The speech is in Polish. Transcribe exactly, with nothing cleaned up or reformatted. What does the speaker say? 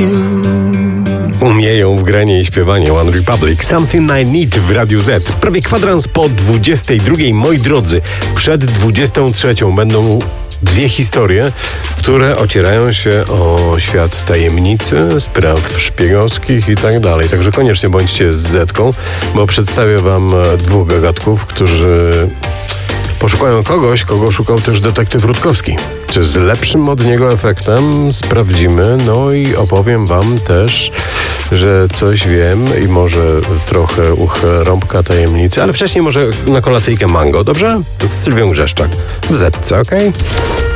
you. Umieją w granie i śpiewanie One Republic. Something I Need w Radiu Z. Prawie kwadrans po dwudziestej drugiej. Moi drodzy, przed dwudziestą trzecią będą dwie historie, które ocierają się o świat tajemnicy, spraw szpiegowskich i tak dalej. Także koniecznie bądźcie z Zetką, bo przedstawię wam dwóch gagatków, którzy poszukają kogoś, kogo szukał też detektyw Rutkowski. Czy z lepszym od niego efektem? Sprawdzimy. No i opowiem wam też, że coś wiem i może trochę uchylę rąbka tajemnicy, ale wcześniej może na kolacyjkę mango, dobrze? Z Sylwią Grzeszczak w Zetce, okej? Okay?